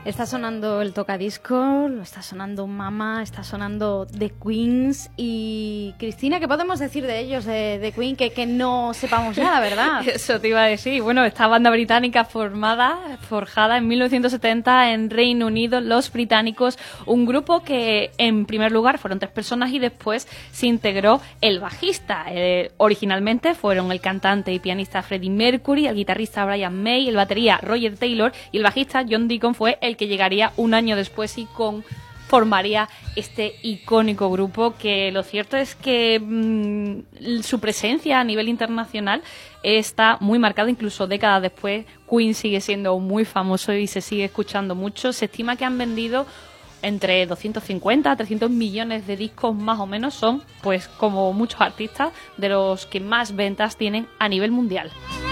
Está sonando el tocadisco, lo está sonando Mama, está sonando The Queens. Y Cristina, ¿qué podemos decir de ellos, de Queen, que no sepamos nada, verdad? Eso te iba a decir. Bueno, esta banda británica forjada en 1970 en Reino Unido, los británicos, un grupo que en primer lugar fueron 3 personas y después se integró el bajista. Originalmente fueron el cantante y pianista Freddie Mercury, el guitarrista Brian May, el batería Roger Taylor y el bajista John Deacon fue el que llegaría un año después y formaría este icónico grupo, que lo cierto es que su presencia a nivel internacional está muy marcada, incluso décadas después. Queen sigue siendo muy famoso y se sigue escuchando mucho. Se estima que han vendido entre 250 a 300 millones de discos más o menos. Son, pues como muchos artistas, de los que más ventas tienen a nivel mundial.